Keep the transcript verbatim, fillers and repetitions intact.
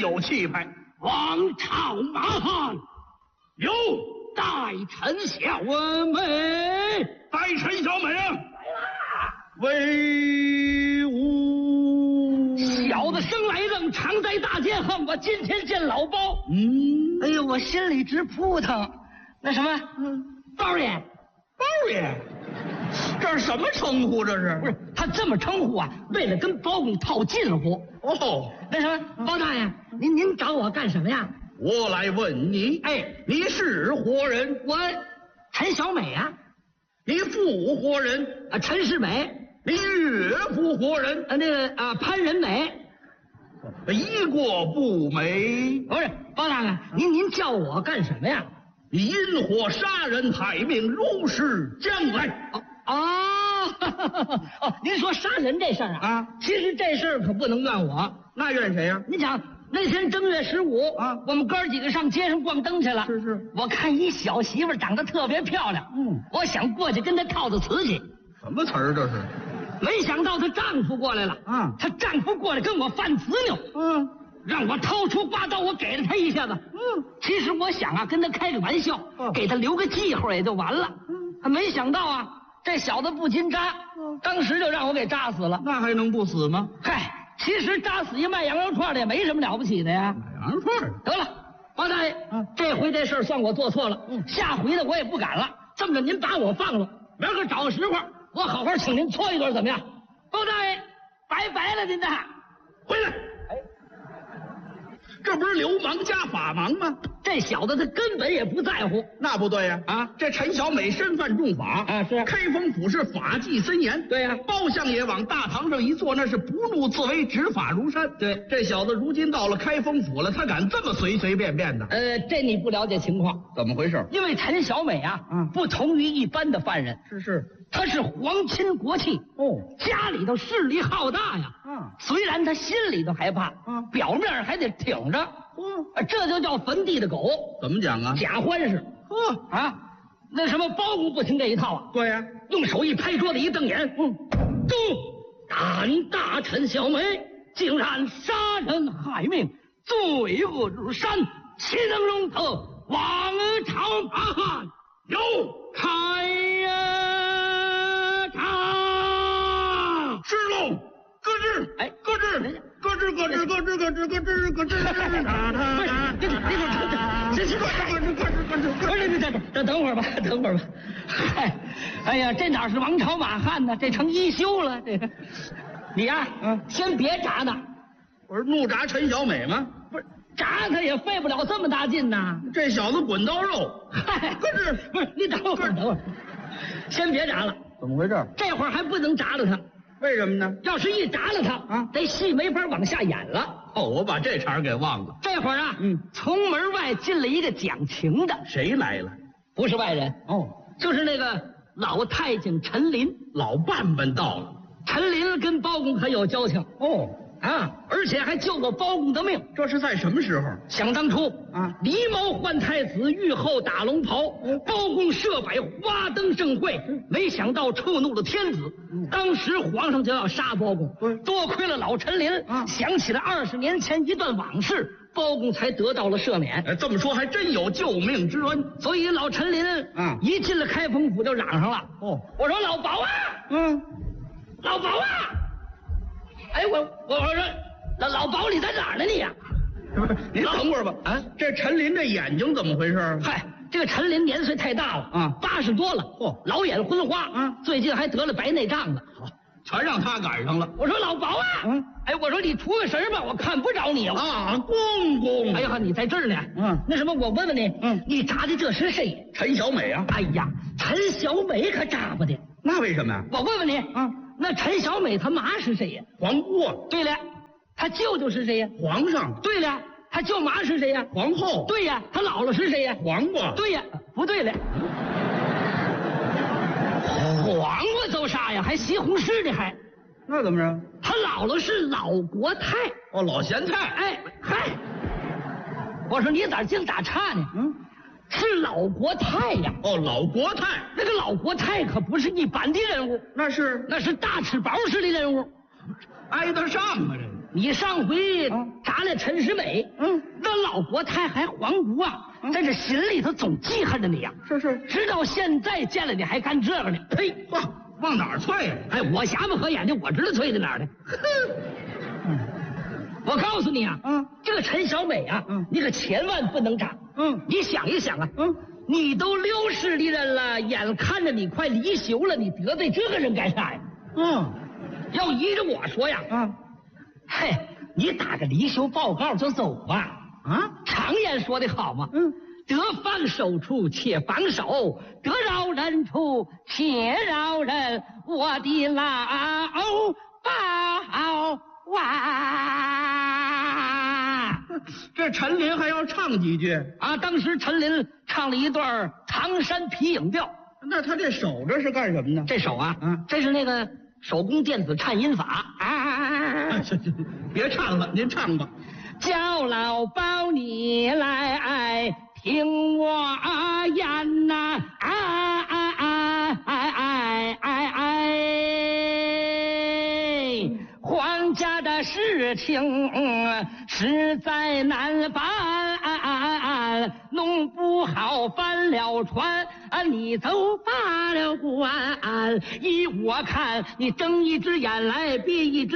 有气派。 王朝马汉，有代陈小美， 代陈小美啊， 来啦！ 威武！ 小子生来愣，常在大街横。我今天见老包， 嗯， 哎呦，我心里直扑腾。那什么， 嗯， 包爷， 包爷，这是什么称呼？这是不是他这么称呼啊？为了跟包公套近乎。 哦， 那什么，包大爷，您您找我干什么呀？ 我来问你， 哎， 你是何人？ 我陈小美啊， 你父何人？ 啊，陈世美， 你岳父何人？ 啊，那个啊，潘仁美。 一过不美。 不是，包大爷，您您叫我干什么呀？ 你因祸杀人害命，如实将来。 哦哦哦，您说杀人这事儿啊？ 啊， 其实这事儿可不能怨我。 那怨谁呀？ 你想那天正月十五啊， 我们哥儿几个上街上逛灯去了。 是是， 我看一小媳妇长得特别漂亮， 嗯， 我想过去跟她套套瓷器。 什么词儿这是？ 没想到她丈夫过来了， 啊， 她丈夫过来跟我犯执拗， 嗯， 让我掏出刮刀，我给了他一下子。 嗯， 其实我想啊，跟他开个玩笑， 哦、 给他留个记号也就完了。 嗯， 没想到啊，这小子不禁扎， 嗯， 当时就让我给扎死了。 那还能不死吗？ 嗨，其实扎死一卖羊肉串的也没什么了不起的呀。 买羊肉串得了，包大爷， 嗯， 这回这事儿算我做错了， 嗯， 下回的我也不敢了。这么着，您把我放了，明儿个找个时候，我好好请您搓一顿，怎么样？包大爷，拜拜了您的， 回来。这不是流氓加法盲吗？ 这小子他根本也不在乎。 那不对呀！啊，这陈小美身犯重法啊，是开封府是法纪森严。 对呀， 包相爷往大堂上一坐，那是不怒自威，执法如山。 对， 这小子如今到了开封府了，他敢这么随随便便的？ 呃，这你不了解情况， 怎么回事？ 因为陈小美啊， 嗯， 不同于一般的犯人， 是是， 她是皇亲国戚哦， 家里头势力浩大呀。 嗯， 虽然他心里头害怕， 嗯， 表面还得挺着。 嗯， 这就叫坟地的狗。 怎么讲啊？ 假欢实。 呵啊，那什么包公不听这一套啊？ 对呀， 用手一拍桌子一瞪眼，嗯，都胆大陈小美竟然杀人害命，罪恶如山，岂能容特王朝马汉有开呀查？ 是喽，咯吱， 哎， 咯吱。咯吱咯吱咯吱咯吱咯吱咯吱， 不是，你你这这这咯吱咯吱咯吱，不是你等等等会儿吧，等会儿吧。嗨，哎呀，这哪是王朝马汉呢？这成一休了。这个，你呀，嗯，先别炸呢。 我是怒铡陈小美吗？ 不是，炸他也费不了这么大劲呐。 这小子滚刀肉， 嗨，咯吱，不是你等会儿，等会儿，先别炸了。 怎么回事？ 这会儿还不能炸了他。 为什么呢？ 要是一炸了他啊，这戏没法往下演了。 哦，我把这茬给忘了。 这会儿啊， 嗯， 从门外进了一个讲情的。 谁来了？ 不是外人哦， 就是那个老太监陈琳。 老伴伴到了。 陈琳跟包公很有交情哦啊，而且还救过包公的命。 这是在什么时候？ 想当初啊， 狸猫换太子，御后打龙袍，包公设摆花灯盛会，没想到触怒了天子。当时皇上就要杀包公，多亏了老陈琳啊，想起了二十年前一段往事，包公才得到了赦免。 哎，这么说还真有救命之恩。 所以老陈琳啊，一进了开封府就嚷上了。哦，我说老包啊， 嗯， 老包啊，哎，我我我说老老包你在哪儿呢你呀？ 不是，您等会儿吧。啊，这陈琳这眼睛怎么回事？ 嗨，这个陈琳年岁太大了啊， 八十多了， 嚯， 老眼昏花啊，最近还得了白内障呢。 好，全让他赶上了。 我说老包啊，嗯，哎，我说你出个神吧，我看不着你啊，公公。 哎呀，你在这儿呢。嗯，那什么，我问问你，嗯，你扎的这是谁？ 陈小美啊。 哎呀，陈小美可扎不的。 那为什么呀？ 我问问你，啊，那陈小美她妈是谁呀？ 皇姑。 对了，她舅舅是谁呀？ 皇上。 对了，她舅妈是谁呀？ 皇后。 对呀，她姥姥是谁呀？ 黄瓜。 对呀，不对了。黄瓜都啥呀？还西红柿呢？还那怎么着？ 他姥姥是老国太。 哦，老咸菜。 哎嗨，我说你咋净打岔呢？嗯，是老国太呀。 哦，老国太。 那个老国太可不是一般的人物， 那是那是大吃包式的人物， 挨得上啊这。 你上回砸了陈世美， 嗯， 那老国太还皇姑啊， 嗯、 在这心里头总记恨着你呀、 啊。是是， 直到现在见了你还干这个呢。呸！ 哇，往哪儿啐呀？ 哎，我瞎不合眼睛，我知道啐在哪儿呢。嗯，我告诉你啊， 嗯， 这个陈小美啊，嗯，你可千万不能渣。 嗯， 你想一想啊， 嗯， 你都六十的人了，眼看着你快离休了，你得罪这个人干啥呀？ 嗯， 要依着我说呀， 嗯， 嘿，你打个离休报告就走吧。 啊， 常言说的好嘛， 嗯， 得放手处且放手，得饶人处且饶人，我的老包哇！ 这陈琳还要唱几句啊！当时陈琳唱了一段《唐山皮影调》， 那他这手这是干什么呢？ 这手啊，嗯，这是那个手工电子颤音法啊！ 别唱了，您唱吧。 叫老包你来听我言呐，哎哎哎哎哎哎，皇家的事情实在难办，弄不好翻了船，你走罢了关。依我看，你睁一只眼来闭一只